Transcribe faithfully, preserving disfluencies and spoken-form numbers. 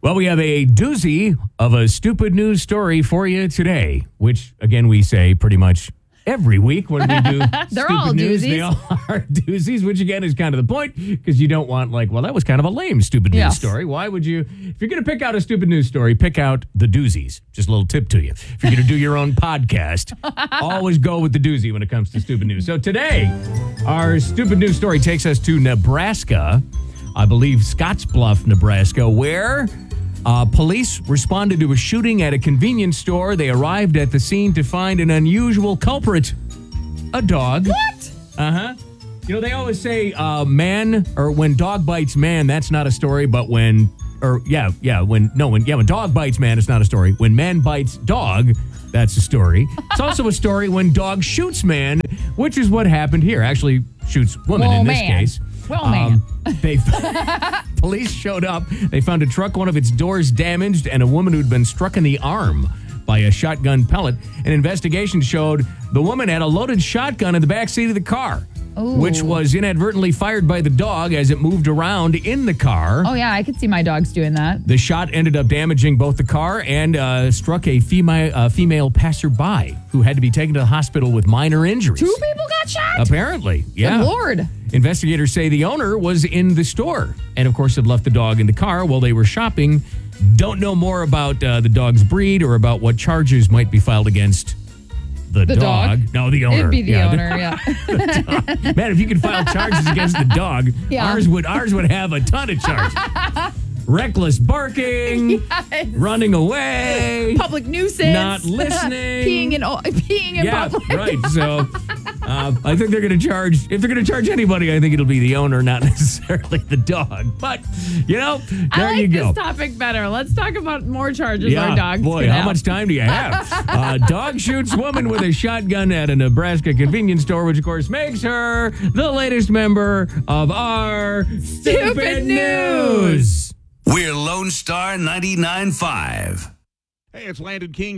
Well, we have a doozy of a stupid news story for you today, which, again, we say pretty much every week when we do They're stupid all news. doozies. They all are doozies, which, again, is kind of the point, because you don't want, like, well, that was kind of a lame stupid news Yes. story. Why would you? If you're going to pick out a stupid news story, pick out the doozies. Just a little tip to you. If you're going to do your own podcast, always go with the doozy when it comes to stupid news. So today, our stupid news story takes us to Nebraska, I believe Scottsbluff, Nebraska, where uh, police responded to a shooting at a convenience store. They arrived at the scene to find an unusual culprit, a dog. What? Uh-huh. You know, they always say uh, man, or when dog bites man, that's not a story, but when, or yeah, yeah, when, no, when, yeah, when dog bites man, it's not a story. When man bites dog, that's a story. It's also a story when dog shoots man, which is what happened here. Actually, shoots woman Well, in this man. case. Well, man. They police showed up. They found a truck, one of its doors damaged, and a woman who'd been struck in the arm by a shotgun pellet. An investigation showed the woman had a loaded shotgun in the back seat of the car, Ooh. which was inadvertently fired by the dog as it moved around in the car. Oh, yeah, I could see my dogs doing that. The shot ended up damaging both the car and uh, struck a female uh, female passerby who had to be taken to the hospital with minor injuries. Two people got shot? Apparently, yeah. Good Lord. Investigators say the owner was in the store and, of course, had left the dog in the car while they were shopping. Don't know more about uh, the dog's breed or about what charges might be filed against the, The dog. dog? No, the owner. It'd be the Yeah, owner, yeah. the dog. Man, if you could file charges against the dog, Yeah. ours would ours would have a ton of charges. Reckless barking, Yes. running away, Public nuisance. not listening. peeing in, peeing in yeah, public. right. So uh, I think they're going to charge, if they're going to charge anybody, I think it'll be the owner, not necessarily the dog. But, you know, there I like you go. this topic better. Let's talk about more charges Yeah, our dogs boy, can how have. much time do you have? uh, dog shoots woman with a shotgun at a Nebraska convenience store, which, of course, makes her the latest member of our Stupid, Stupid News. News. We're Lone Star ninety-nine point five. Hey, it's Landon King.